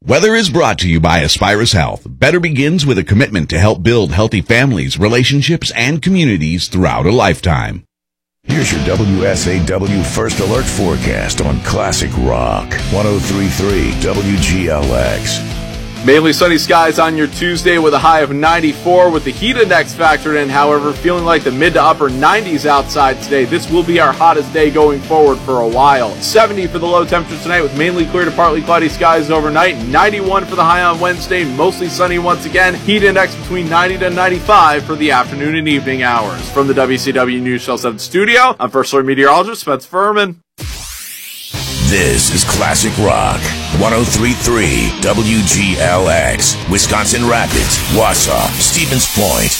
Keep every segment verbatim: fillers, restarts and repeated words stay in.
Weather is brought to you by Aspirus Health. Better begins with a commitment to help build healthy families, relationships, and communities throughout a lifetime. Here's your W S A W First Alert forecast on Classic Rock. one oh three point three W G L X. Mainly sunny skies on your Tuesday with a high of ninety-four with the heat index factored in. However, feeling like the mid to upper nineties outside today. This will be our hottest day going forward for a while. seventy for the low temperature tonight with mainly clear to partly cloudy skies overnight. ninety-one for the high on Wednesday, mostly sunny once again. Heat index between ninety to ninety-five for the afternoon and evening hours. From the W C W News Channel seven studio, I'm First Alert meteorologist Spencer Furman. This is Classic Rock. one oh three point three W G L X. Wisconsin Rapids, Wausau, Stevens Point.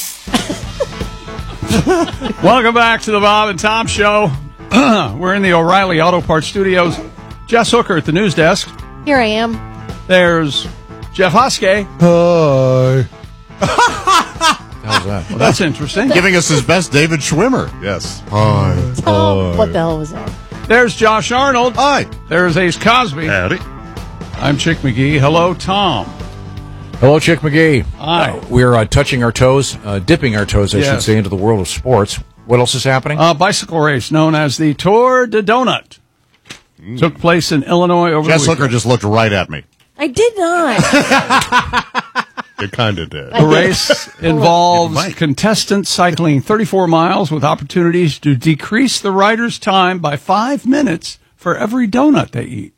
Welcome back to the Bob and Tom Show. We're in the O'Reilly Auto Parts Studios. Jess Hooker at the news desk. Here I am. There's Jeff Hoskey. Hi. How's that? Well, that's interesting. Giving us his best David Schwimmer. Yes. Hi. Oh, what the hell was that? There's Josh Arnold. Hi. There's Ace Cosby. Howdy. I'm Chick McGee. Hello, Tom. Hello, Chick McGee. Hi. Uh, we're uh, touching our toes, uh, dipping our toes, I Yes. should say, into the world of sports. What else is happening? A bicycle race known as the Tour de Donut mm. took place in Illinois over Jess the weekend. Hooker just looked right at me. I did not. You kind of did. The race involves contestants cycling thirty-four miles with opportunities to decrease the rider's time by five minutes for every donut they eat.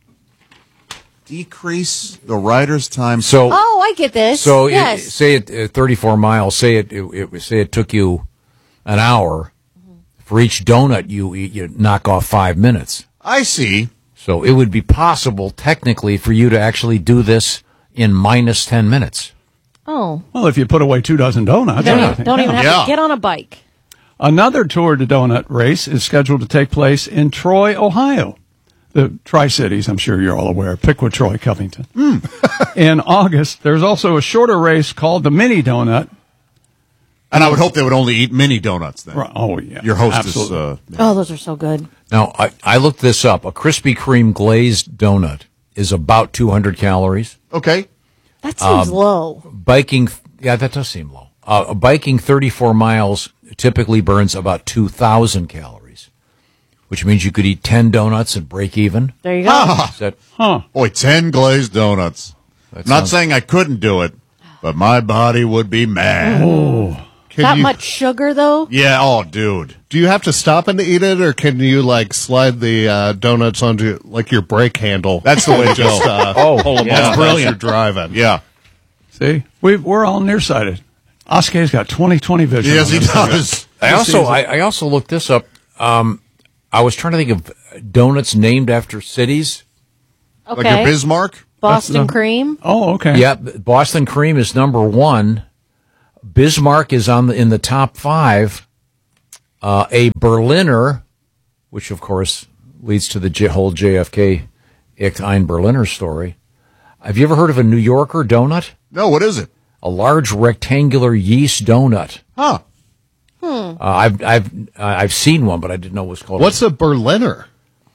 Decrease the rider's time. So, Oh, I get this. so yes. it, say it uh, thirty-four miles. Say it, it, it. Say it took you an hour. For each donut you eat, you knock off five minutes. I see. So it would be possible, technically, for you to actually do this in minus ten minutes. oh. Well, if you put away two dozen donuts. Don't, I even, think- don't even have Yeah. to get on a bike. Another Tour de Donut race is scheduled to take place in Troy, Ohio. The Tri-Cities, I'm sure you're all aware. Pickwood, Troy, Covington. Mm. In August, there's also a shorter race called the Mini Donut. And I would hope they would only eat mini donuts then. Oh, yeah. Your host Absolutely. is... Uh, Oh, those are so good. Now, I, I looked this up. A Krispy Kreme glazed donut is about two hundred calories. okay. That seems Um, low. Biking, yeah, that does seem low. Uh, biking thirty-four miles typically burns about two thousand calories, which means you could eat ten donuts and break even. There you go. Is that, Huh. Boy, ten glazed donuts. that Not sounds- saying I couldn't do it, but my body would be mad. Oh. Can that you, much sugar, though? Yeah, oh, dude. Do you have to stop and eat it, or can you, like, slide the uh, donuts onto, like, your brake handle? That's the way to Just go. uh, Oh, pull them yeah, off that's as brilliant. you're driving. Yeah. See? we we're all nearsighted. Oskay's got twenty twenty vision. Yes, on he this. does. I also, I, I also looked this up. Um, I was trying to think of donuts named after cities. Okay. Like your Bismarck? Boston That's the- cream. Oh, okay. Yeah, Boston Cream is number one. Bismarck is on the, in the top five. Uh, a Berliner, which of course leads to the J- whole J F K Ich ein Berliner story. Have you ever heard of a New Yorker donut? No, what is it? A large rectangular yeast donut. Huh. Uh, I've I've uh, I've seen one, but I didn't know it was called. What's a Berliner?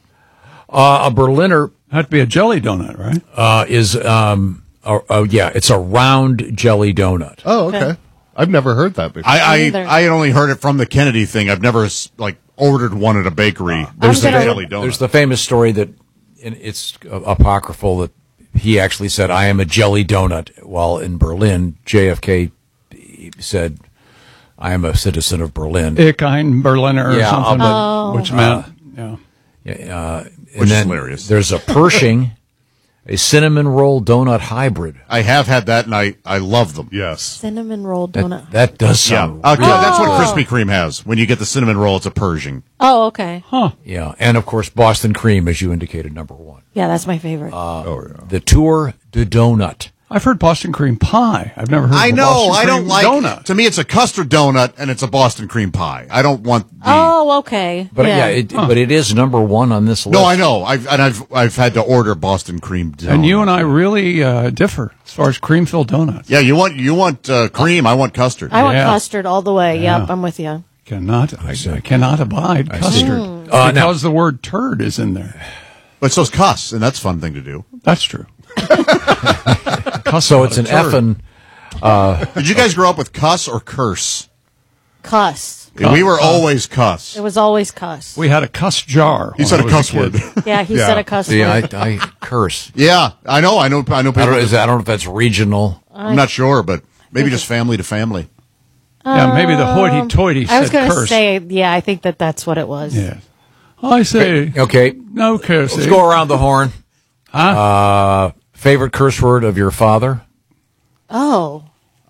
uh, a Berliner? That'd be a jelly donut, right? Uh, is um, uh, uh, yeah, it's a round jelly donut. Oh, okay. Okay. I've never heard that before. I, I, Neither. I had only heard it from the Kennedy thing. I've never, like, ordered one at a bakery. There's I'm the, gonna- jelly donut. there's the famous story that, and it's uh, apocryphal, that he actually said, "I am a jelly donut," while in Berlin, J F K said, "I am a citizen of Berlin." Ich ein Berliner or Yeah, something, uh, which meant, yeah. Yeah, uh, and Which is then hilarious. There's a Pershing, a cinnamon roll donut hybrid. I have had that, and I, I love them. yes. Cinnamon roll That, donut. that does Yeah. sound. Okay, really- that's what Krispy Kreme has. When you get the cinnamon roll, it's a Pershing. Oh, okay. Yeah, and of course Boston Cream, as you indicated, number one. Yeah, that's my favorite. oh, yeah. The Tour de Donut. I've heard Boston cream pie. I've never heard I of a know. Boston I don't cream like. donut. To me, it's a custard donut, and it's a Boston cream pie. I don't want the. oh, okay. But yeah, it, but it is number one on this list. No, I know. I've and I've I've had to order Boston cream donut. And you and I really uh, differ as far as cream-filled donuts. Yeah, you want you want uh, cream. I want custard. I want Yeah. custard all the way. Yeah. Yep, I'm with you. Cannot I, I cannot abide custard Uh, now- because the word turd is in there. But so's cuss, and that's a fun thing to do. That's true. So it's an effing. Did you guys grow up with cuss or curse? Cuss. We were always cuss. It was always cuss. We had a cuss jar. He when said I a was cuss kid. word. Yeah, he Yeah. said a cuss See, I, word. I curse. Yeah, I know. I know. I know I people. don't, is that, I don't know if that's regional. I'm not sure, but maybe just family to family. Yeah, maybe the hoity-toity I was said going to curse. say, yeah, I think that that's what it was. Yes. I say Okay, no cursing. let's go around the horn. Huh? Uh, favorite curse word of your father? Oh.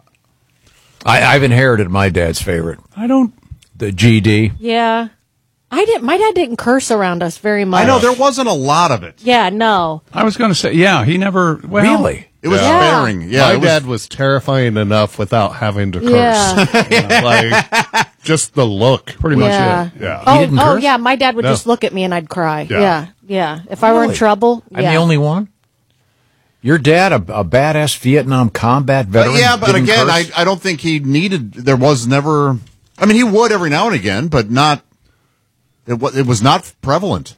I, I've inherited my dad's favorite, I don't. the G D. Yeah. I didn't. My dad didn't curse around us very much. I know there wasn't a lot of it. Yeah, no. I was going to say, yeah, he never. Well, Really? It was Yeah. sparing. Yeah, My it was, dad was terrifying enough without having to curse. Yeah. Like, just the look. Pretty much Yeah. it. Yeah. Oh, didn't oh curse? yeah. My dad would No. just look at me and I'd cry. Yeah. Yeah, yeah. If I were in Really? trouble, I'm yeah. the only one? Your dad, a, a badass Vietnam combat But veteran? yeah, but didn't again, I, curse? I don't think he needed. There was never. I mean, he would every now and again, but not. It was. It was not prevalent.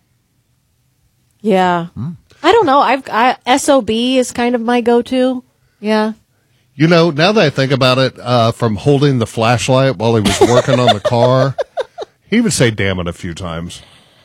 Yeah. I don't know. I've I, S O B is kind of my go-to. Yeah. You know, now that I think about it, uh, from holding the flashlight while he was working on the car, he would say damn it a few times.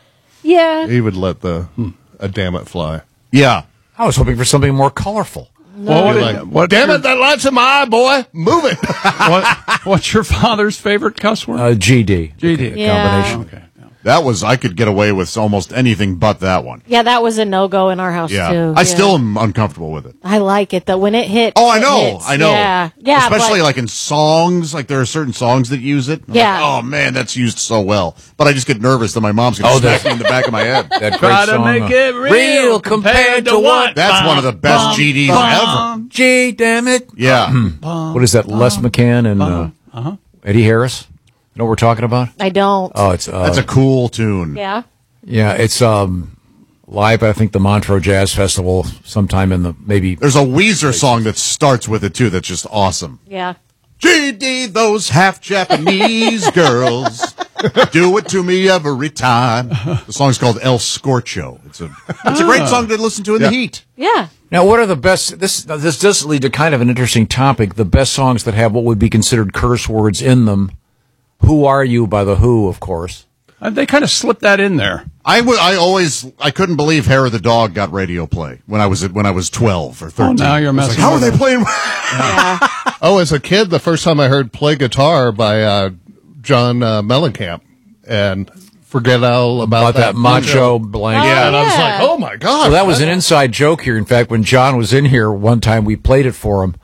Yeah. He would let the a damn it fly. Yeah. I was hoping for something more colorful. Well, what, Be did- like, what- damn it, that light's in my eye, boy. Move it. what, what's your father's favorite cuss word? Uh, G D. G D. Yeah. Combination. Okay. That was. I could get away with almost anything but that one. Yeah, that was a no-go in our house Yeah. too. I Yeah. still am uncomfortable with it. I like it though. When it hits. Oh, I it know. hits. I know. Yeah. Yeah. Especially but, like in songs. Like there are certain songs that use it. I'm Yeah. like, oh man, that's used so well. But I just get nervous that my mom's going to Oh, smack that- me in the back of my head. That great Try to song, make uh, it real compared to what? That's one of the best G Ds ever. G, damn it. Yeah. What is that, Les McCann and uh, Uh-huh. Eddie Harris? You know what we're talking about? I don't. Oh, it's uh, That's a cool tune. Yeah. yeah, it's um live at I think the Montreux Jazz Festival sometime in the maybe. There's a Weezer song that starts with it too. That's just awesome. Yeah. G D, those half Japanese girls do it to me every time. The song's called El Scorcho. It's a it's a great song to listen to in the heat. Yeah. Now, what are the best? This this does lead to kind of an interesting topic. The best songs that have what would be considered curse words in them. Who Are You by The Who, of course. Uh, they kind of slipped that in there. I would I always I couldn't believe Hair of the Dog got radio play when I was at, when I was twelve or thirteen. now you're I was messing like, how are with they playing? Yeah. Oh, as a kid, the first time I heard Play Guitar by uh, John uh, Mellencamp and Forget All About, About that macho blank. Yeah, and I was yeah. like, oh my God. Well, that was an inside joke here. In fact, when John was in here one time, we played it for him.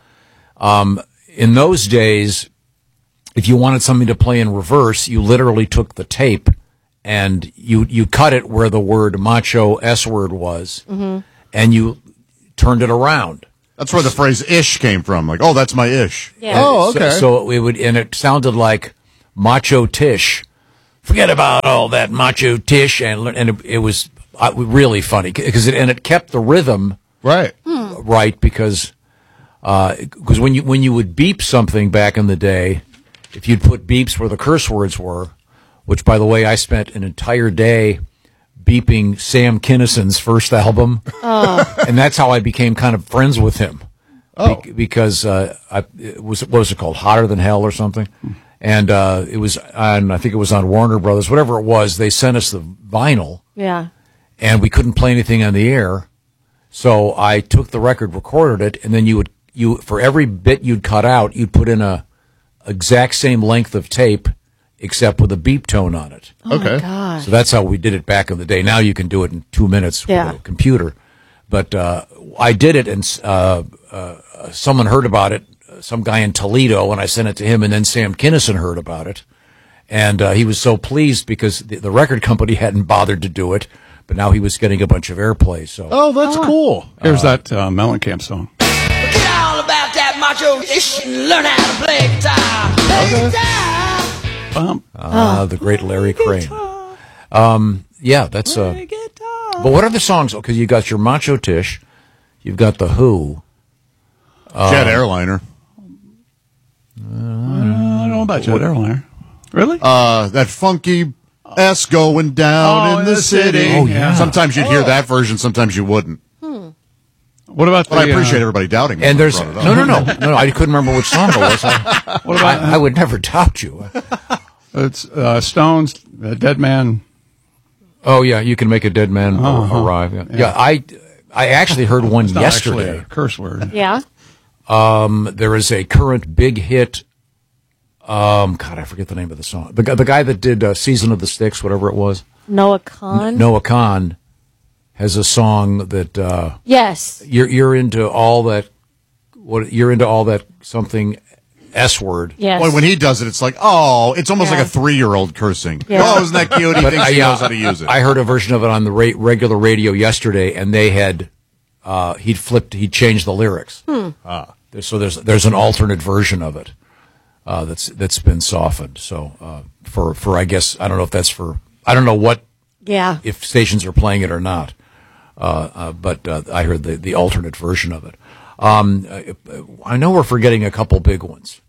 Um, in those days, if you wanted something to play in reverse, you literally took the tape and you you cut it where the word macho S word was, and you turned it around. That's where the phrase "ish" came from. Like, oh, that's my ish. Yeah. Oh, So- okay. So, it would, and it sounded like macho Tish. Forget about all that macho Tish, and and it, it was uh, really funny because it and it kept the rhythm Right. right because because when you when you would beep something back in the day, if you'd put beeps where the curse words were, which by the way I spent an entire day beeping Sam Kinison's first album, and that's how I became kind of friends with him. Oh. Be- because uh, I it was what was it called, Hotter Than Hell or something, and uh, it was on I think it was on Warner Brothers, whatever it was. They sent us the vinyl, Yeah. and we couldn't play anything on the air. So I took the record, recorded it, and then you would you for every bit you'd cut out, you'd put in a exact same length of tape, except with a beep tone on it. Oh Okay. my gosh. So that's how we did it back in the day. Now you can do it in two minutes Yeah. with a computer. But uh, I did it, and uh, uh, someone heard about it. Some guy in Toledo, and I sent it to him, and then Sam Kinison heard about it, and uh, he was so pleased because the, the record company hadn't bothered to do it, but now he was getting a bunch of airplay. So Oh, that's cool. Here's that uh, Mellencamp song. Get all about that macho ish and learn how to play guitar. Play guitar. Bump. uh, the great Larry Crane. Um, yeah, that's. Uh, but what are the songs? Because you got your Macho Tish, you've got the Who. Jet Airliner. I don't know about Jet Airliner. Really? Uh, that funky S going down Oh, in the city. Oh, yeah. Sometimes you'd hear that version, sometimes you wouldn't. What about But the, I appreciate uh, everybody doubting me. And when I there's brought it up. no, no, no, no, no. I couldn't remember which song it was. I, What about- I, I would never doubt you. It's uh, Stones, uh, Dead Man. Oh yeah, you can make a dead man Uh-huh. arrive. Yeah. yeah, I, I actually heard one It's not actually yesterday. a curse word. Yeah. Um, there is a current big hit. Um, God, I forget the name of the song. The guy, the guy that did uh, "Season of the Sticks," whatever it was. Noah Khan. Noah Khan has a song that uh, Yes. you're you're into all that. What you're into all that something S word. Yes. Boy, when he does it, it's like, oh, it's almost Yeah. like a three-year-old cursing. Yeah. Oh, isn't that cute? He But, thinks uh, he yeah, knows how to use it. I heard a version of it on the ra- regular radio yesterday, and they had uh, he'd flipped, he'd changed the lyrics. Hmm. Uh, so there's there's an alternate version of it uh, that's that's been softened. So uh, for for I guess I don't know if that's for I don't know what Yeah. if stations are playing it or not. Uh, uh, but uh, I heard the the alternate version of it. Um, I, I know we're forgetting a couple big ones.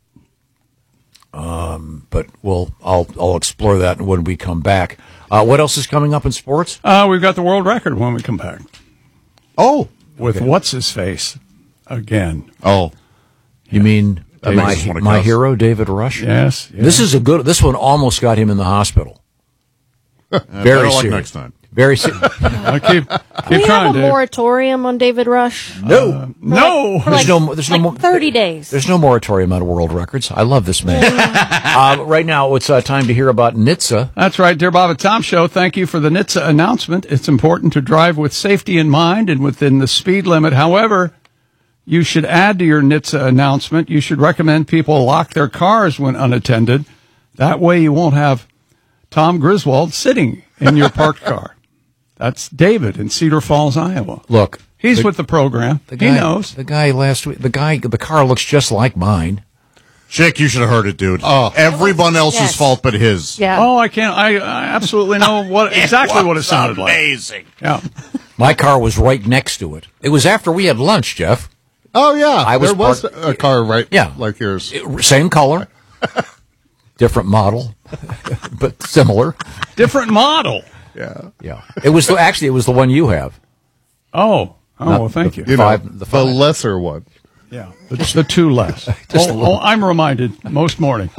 Um, but we'll I'll I'll explore that when we come back. Uh, what else is coming up in sports? Uh, we've got the world record when we come back. Oh, With Okay. what's his face again? oh, You mean That my, makes us wanna my cuss. hero, David Rush? Yes. yes. This is a good. This one almost got him in the hospital. better Very luck serious. next time. Very serious. Uh, keep keep Can we trying, have a Dave. moratorium on David Rush? no, No. For there's like, no. There's like no. mo- thirty days. There's no moratorium on world records. I love this man. uh, right now, it's uh, time to hear about N H T S A. That's right, dear Bob and Tom Show. Thank you for the N H T S A announcement. It's important to drive with safety in mind and within the speed limit. However, you should add to your N H T S A announcement. You should recommend people lock their cars when unattended. That way, you won't have Tom Griswold sitting in your parked car. That's David in Cedar Falls, Iowa. Look, He's the, with the program. the guy, he knows. the guy last week. The guy. The car looks just like mine. Chick, you should have heard it, dude. Oh, everyone else's Yes. fault but his. Yeah. Oh, I can't. I, I absolutely know what exactly what it sounded like. Amazing. Yeah. My car was right next to it. It was after we had lunch, Jeff. Oh yeah, I was there was parked- a car right, Yeah. like yours. It- same color, different model, but similar. Different model. Yeah, Yeah, it was the, actually it was the one you have. Oh. Oh, Not well, thank you. you know, Five- the the, five. lesser one. Yeah, it's the two less. Just a oh, little. oh, I'm reminded most morning.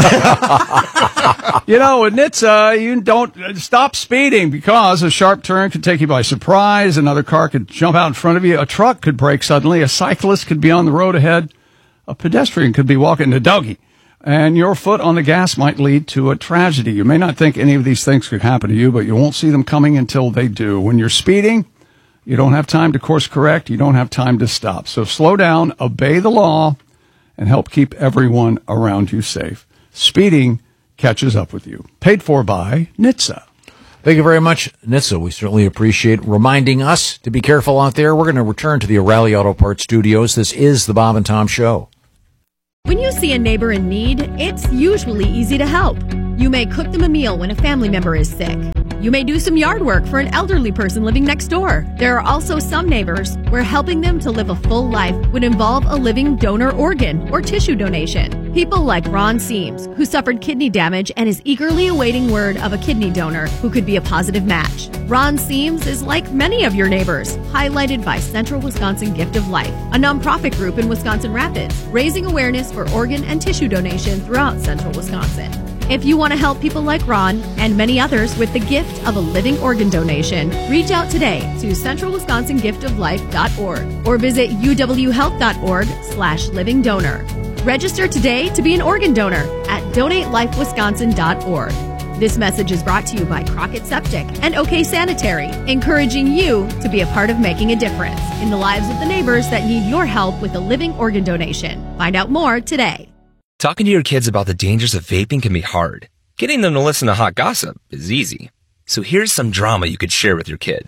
You know, in N H T S A, you don't uh, stop speeding because a sharp turn could take you by surprise. Another car could jump out in front of you. A truck could brake suddenly. A cyclist could be on the road ahead. A pedestrian could be walking a doggy. And your foot on the gas might lead to a tragedy. You may not think any of these things could happen to you, but you won't see them coming until they do. When you're speeding, you don't have time to course correct. You don't have time to stop. So slow down, obey the law, and help keep everyone around you safe. Speeding catches up with you. Paid for by N H T S A. Thank you very much, N H T S A. We certainly appreciate reminding us to be careful out there. We're going to return to the O'Reilly Auto Parts Studios. This is the Bob and Tom Show. When you see a neighbor in need, it's usually easy to help. You may cook them a meal when a family member is sick. You may do some yard work for an elderly person living next door. There are also some neighbors where helping them to live a full life would involve a living donor organ or tissue donation. People like Ron Seams, who suffered kidney damage and is eagerly awaiting word of a kidney donor who could be a positive match. Ron Seams is like many of your neighbors, highlighted by Central Wisconsin Gift of Life, a nonprofit group in Wisconsin Rapids, raising awareness for organ and tissue donation throughout Central Wisconsin. If you want to help people like Ron and many others with the gift of a living organ donation, reach out today to central wisconsin gift of life dot org or visit u w health dot org slash living donor. Register today to be an organ donor at donate life wisconsin dot org. This message is brought to you by Crockett Septic and OK Sanitary, encouraging you to be a part of making a difference in the lives of the neighbors that need your help with a living organ donation. Find out more today. Talking to your kids about the dangers of vaping can be hard. Getting them to listen to hot gossip is easy. So here's some drama you could share with your kid.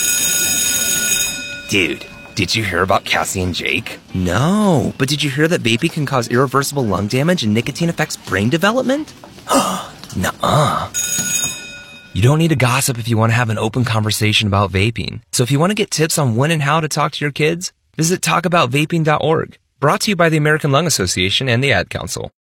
Dude, did you hear about Cassie and Jake? No, but did you hear that vaping can cause irreversible lung damage and nicotine affects brain development? Nuh-uh. You don't need to gossip if you want to have an open conversation about vaping. So if you want to get tips on when and how to talk to your kids, visit talk about vaping dot org. Brought to you by the American Lung Association and the Ad Council.